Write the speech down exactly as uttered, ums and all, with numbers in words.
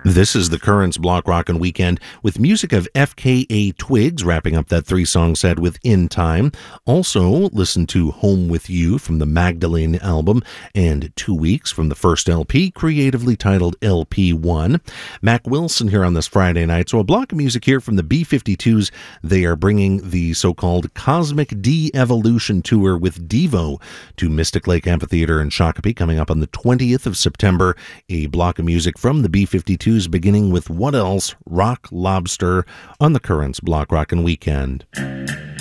This is the Currents Block Rockin' Weekend with music of F K A Twigs, wrapping up that three-song set with In Time. Also, listen to Home With You from the Magdalene album and Two Weeks from the first L P, creatively titled L P one. Mac Wilson here on this Friday night. So a block of music here from the B fifty-twos. They are bringing the so-called Cosmic De-Evolution Tour with Devo to Mystic Lake Amphitheater in Shakopee, coming up on the twentieth of September. A block of music from the B fifty-twos, beginning with What Else? Rock Lobster on the Currents Block Rockin' Weekend.